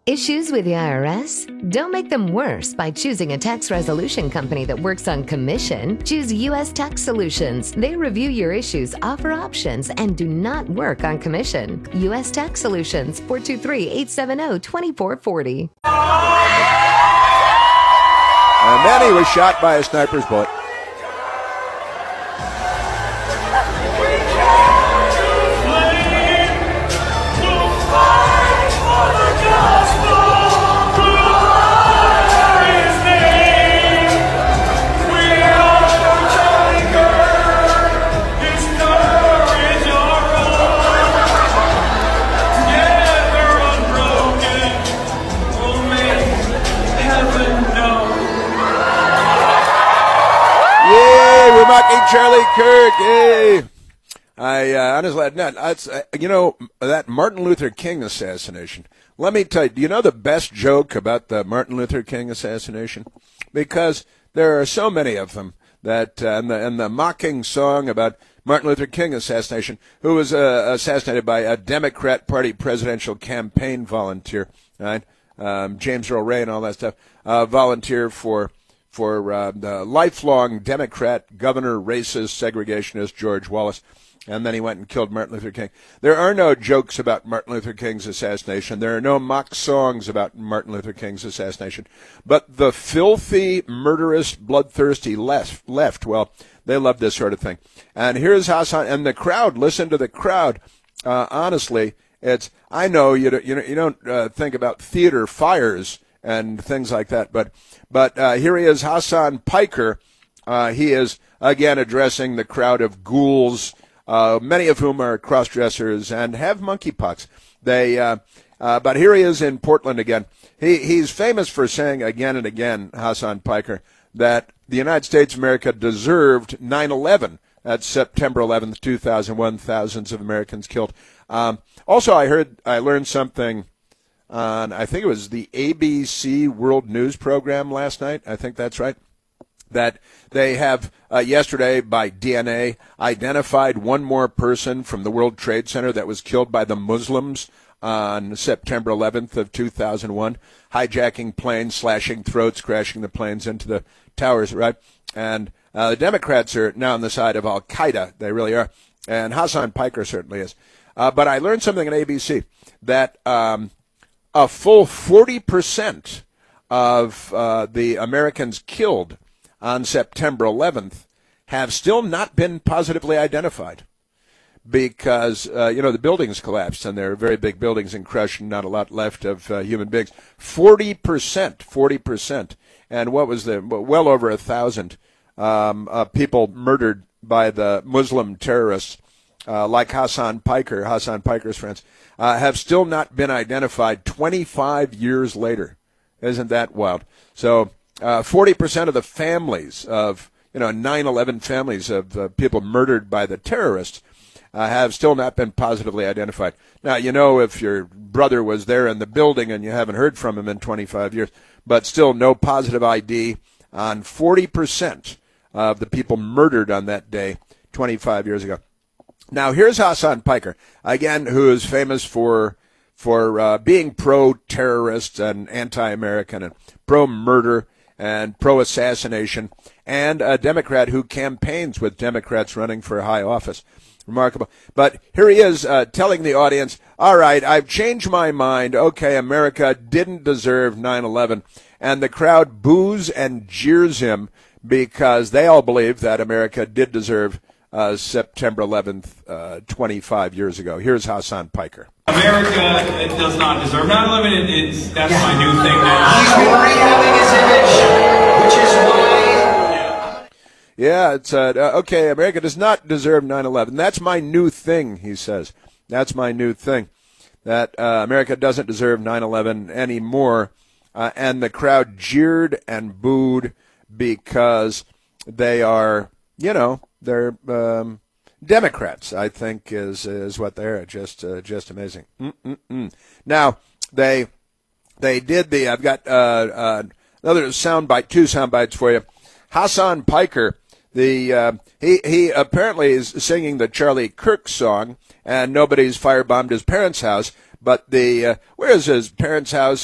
Issues with the IRS? Don't make them worse by choosing a tax resolution company that works on commission. Choose U.S. Tax Solutions. They review your issues, offer options, and do not work on commission. U.S. Tax Solutions, 423-870-2440. Manny was shot by a sniper's bullet. We're mocking Charlie Kirk. Hey, I honestly, that Martin Luther King assassination. Let me tell you, do you know the best joke about the Martin Luther King assassination? Because there are so many of them that, and the mocking song about Martin Luther King assassination, who was assassinated by a Democrat Party presidential campaign volunteer, right? James Earl Ray and all that stuff, volunteer for the lifelong Democrat governor, racist, segregationist George Wallace, and then he went and killed Martin Luther King. There are no jokes about Martin Luther King's assassination. There are no mock songs about Martin Luther King's assassination. But the filthy, murderous, bloodthirsty left, well, they love this sort of thing. And here's Hassan, and the crowd, listen to the crowd. Honestly, I know you don't think about theater fires and things like that. But here he is, Hassan Piker. He is, again, addressing the crowd of ghouls, many of whom are cross-dressers and have monkeypox. But here he is in Portland again. He's famous for saying again and again, Hassan Piker, that the United States of America deserved 9/11. That's September 11th, 2001, thousands of Americans killed. Also, I learned something on, I think it was the ABC World News program last night. I think that's right. That they have yesterday by DNA identified one more person from the World Trade Center that was killed by the Muslims on September 11th of 2001, hijacking planes, slashing throats, crashing the planes into the towers, right? And the Democrats are now on the side of Al-Qaeda. They really are. And Hassan Piker certainly is. But I learned something on ABC that a full 40% of the Americans killed on September 11th have still not been positively identified because, the buildings collapsed, and they're very big buildings and crushed and not a lot left of human beings. 40%. And what was well over 1,000 people murdered by the Muslim terrorists like Hassan Piker's friends, have still not been identified 25 years later. Isn't that wild? So 40% of the families of 9/11 families of people murdered by the terrorists have still not been positively identified. Now, if your brother was there in the building and you haven't heard from him in 25 years, but still no positive ID on 40% of the people murdered on that day 25 years ago. Now, here's Hassan Piker, again, who is famous for being pro-terrorist and anti-American and pro-murder and pro-assassination, and a Democrat who campaigns with Democrats running for high office. Remarkable. But here he is telling the audience, all right, I've changed my mind. Okay, America didn't deserve 9/11. And the crowd boos and jeers him because they all believe that America did deserve September 11th, 25 years ago. Here's Hassan Piker. America does not deserve 9/11. That's my new thing now. He's been rehabbing his image, which is why. Yeah, it's okay. America does not deserve 9/11. That's my new thing, he says. That's my new thing. That America doesn't deserve 9/11 anymore. And the crowd jeered and booed because they are, they're Democrats, I think, is what they're. Just amazing. Now, they did I've got another two sound bites for you. Hassan Piker, he apparently is singing the Charlie Kirk song, and nobody's firebombed his parents' house. But where is his parents' house?